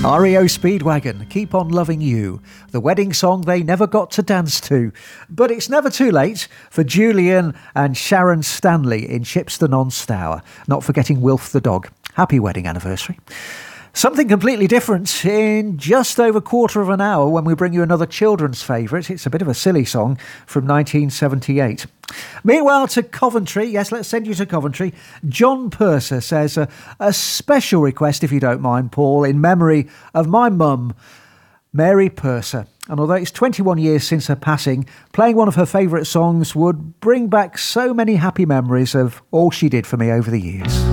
REO Speedwagon, Keep On Loving You, the wedding song they never got to dance to. But it's never too late for Julian and Sharon Stanley in Shipston-on-Stour, not forgetting Wilf the dog. Happy wedding anniversary. Something completely different in just over a quarter of an hour when we bring you another children's favourite. It's a bit of a silly song from 1978. Meanwhile, to Coventry, yes, let's send you to Coventry. John Purser says, a special request, if you don't mind, Paul, in memory of my mum, Mary Purser. And although it's 21 years since her passing, playing one of her favourite songs would bring back so many happy memories of all she did for me over the years.